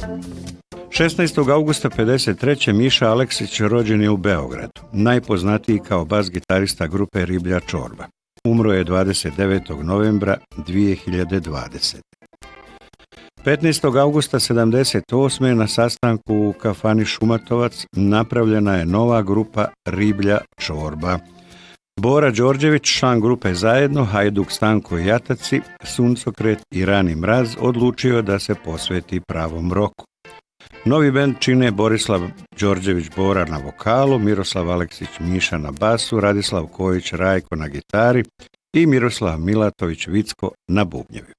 16. augusta 1953. Miša Aleksić rođen je u Beogradu, najpoznatiji kao bas-gitarista grupe Riblja čorba. Umro je 29. novembra 2020. 15. augusta 1978. na sastanku u kafani Šumatovac napravljena je nova grupa Riblja čorba. Bora Đorđević, član grupe Zajedno, Hajduk Stanko i Jataci, Suncokret i Rani mraz odlučio da se posveti pravom roku. Novi bend čine Borislav Đorđević Bora na vokalu, Miroslav Aleksić Miša na basu, Radislav Kojić Rajko na gitari i Miroslav Milatović Vicko na bubnjevima.